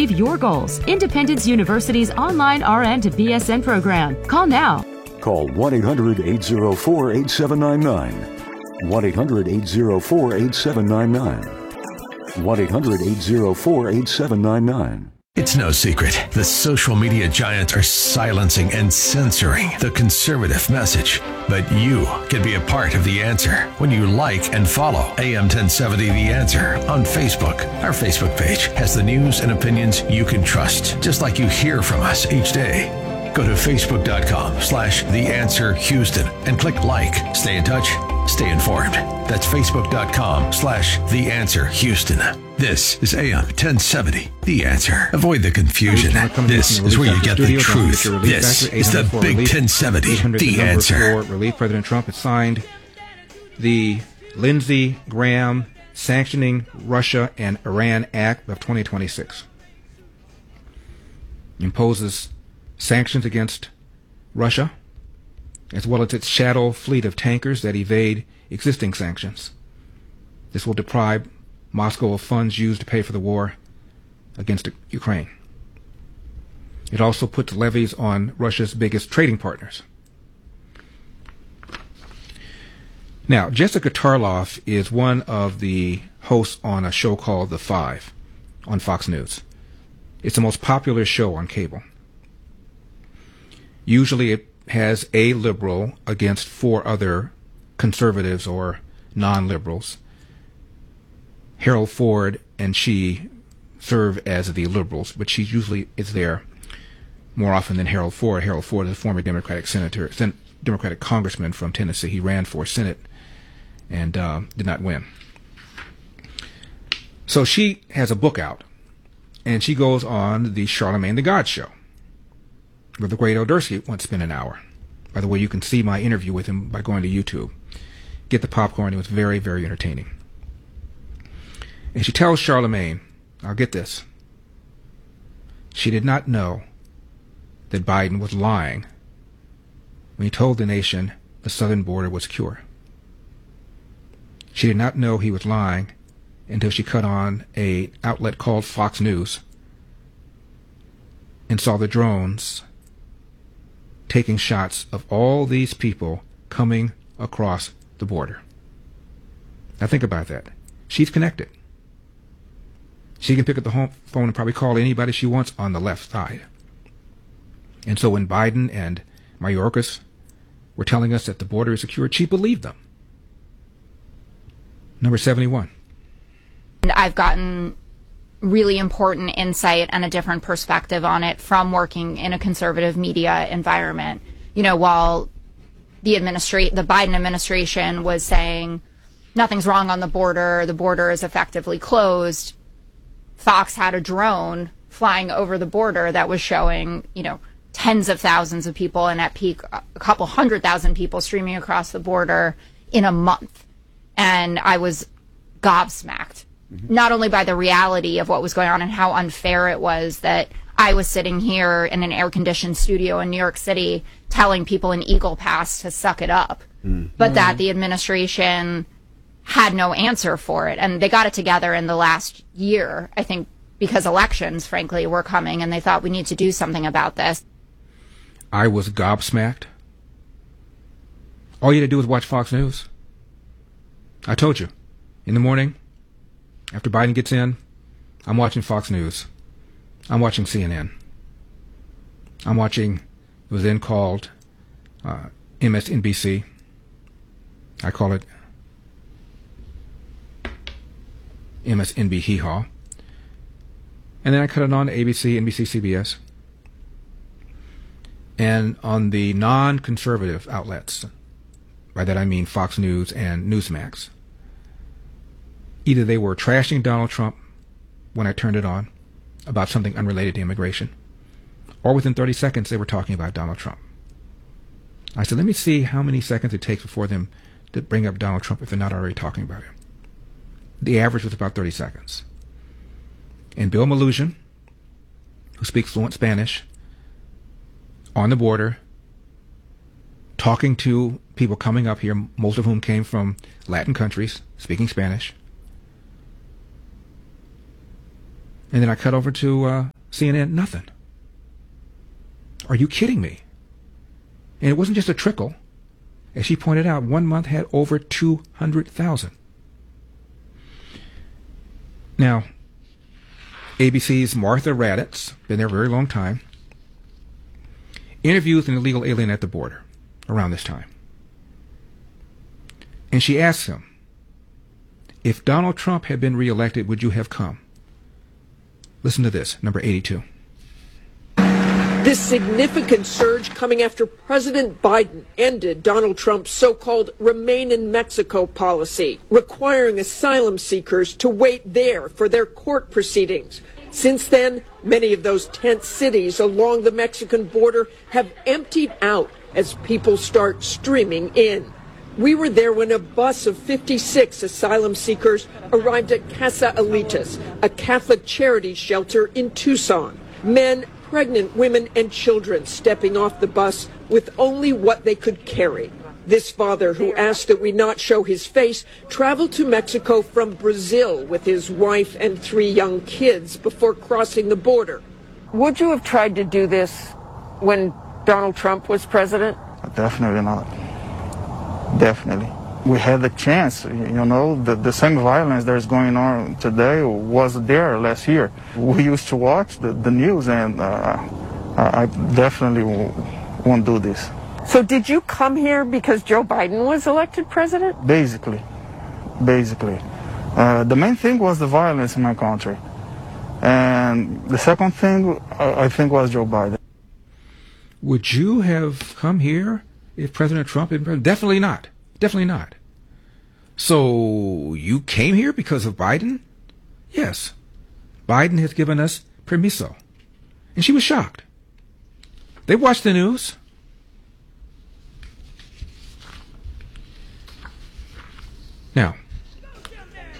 achieve your goals. Independence University's online RN to BSN program. Call now. Call 1-800-804-8799. 1-800-804-8799. 1-800-804-8799. It's no secret. The social media giants are silencing and censoring the conservative message. But you can be a part of the answer when you like and follow AM 1070 The Answer on Facebook. Our Facebook page has the news and opinions you can trust, just like you hear from us each day. Go to facebook.com/The Answer Houston and click like. Stay in touch. Stay informed. That's facebook.com/The Answer Houston. This is AM 1070, The Answer. Avoid the confusion. This is where you get the truth. This is the Big 1070, The Answer. Relief. President Trump has signed the Lindsey Graham Sanctioning Russia and Iran Act of 2026. Imposes sanctions against Russia, as well as its shadow fleet of tankers that evade existing sanctions. This will deprive Moscow of funds used to pay for the war against Ukraine. It also puts levies on Russia's biggest trading partners. Now, Jessica Tarloff is one of the hosts on a show called The Five on Fox News. It's the most popular show on cable. Usually it has a liberal against four other conservatives or non-liberals. Harold Ford and she serve as the liberals, but she usually is there more often than Harold Ford. Harold Ford is a former Democratic Democratic congressman from Tennessee. He ran for Senate and did not win. So she has a book out, and she goes on the Charlemagne the God show, where the great Odersky once spent an hour. By the way, you can see my interview with him by going to YouTube. Get the popcorn. It was very, very entertaining. And she tells Charlemagne, I'll get this, she did not know that Biden was lying when he told the nation the southern border was secure. She did not know he was lying until she cut on an outlet called Fox News and saw the drones taking shots of all these people coming across the border. Now think about that. She's connected. She can pick up the phone and probably call anybody she wants on the left side. And so when Biden and Mayorkas were telling us that the border is secure, she believed them. Number 71. And I've gotten really important insight and a different perspective on it from working in a conservative media environment. You know, while the Biden administration was saying nothing's wrong on the border is effectively closed, Fox had a drone flying over the border that was showing, you know, tens of thousands of people, and at peak, a couple 100,000 people streaming across the border in a month. And I was gobsmacked, not only by the reality of what was going on and how unfair it was that I was sitting here in an air-conditioned studio in New York City telling people in Eagle Pass to suck it up, but that the administration had no answer for it. And they got it together in the last year, I think, because elections, frankly, were coming, and they thought we need to do something about this. I was gobsmacked. All you had to do was watch Fox News. I told you. In the morning, after Biden gets in, I'm watching Fox News. I'm watching CNN. I'm watching, it was then called MSNBC. I call it MSNB Hee-Haw. And then I cut it on to ABC, NBC, CBS. And on the non-conservative outlets, by that I mean Fox News and Newsmax, either they were trashing Donald Trump when I turned it on about something unrelated to immigration, or within 30 seconds they were talking about Donald Trump. I said, let me see how many seconds it takes before them to bring up Donald Trump if they're not already talking about him. The average was about 30 seconds. And Bill Melugin, who speaks fluent Spanish, on the border, talking to people coming up here, most of whom came from Latin countries, speaking Spanish. And then I cut over to CNN, nothing. Are you kidding me? And it wasn't just a trickle. As she pointed out, 1 month had over 200,000. Now, ABC's Martha Raddatz, been there a very long time, interviews an illegal alien at the border around this time. And she asks him, if Donald Trump had been reelected, would you have come? Listen to this, number 82. This significant surge coming after President Biden ended Donald Trump's so-called Remain in Mexico policy, requiring asylum seekers to wait there for their court proceedings. Since then, many of those tent cities along the Mexican border have emptied out as people start streaming in. We were there when a bus of 56 asylum seekers arrived at Casa Alitas, a Catholic charity shelter in Tucson. Men, pregnant women, and children stepping off the bus with only what they could carry. This father, who asked that we not show his face, traveled to Mexico from Brazil with his wife and 3 young kids before crossing the border. Would you have tried to do this when Donald Trump was president? Definitely not. Definitely. We had the chance, the same violence that is going on today was there last year. We used to watch the news, and I definitely won't do this. So did you come here because Joe Biden was elected president? Basically. The main thing was the violence in my country. And the second thing, I think, was Joe Biden. Would you have come here if President Trump had been president? Definitely not. Definitely not. So you came here because of Biden? Yes. Biden has given us permiso. And she was shocked. They watched the news.